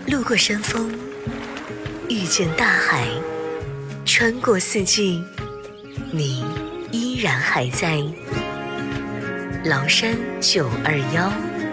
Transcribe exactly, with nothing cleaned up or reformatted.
路过山峰，遇见大海，穿过四季，你依然还在。崂山九二幺。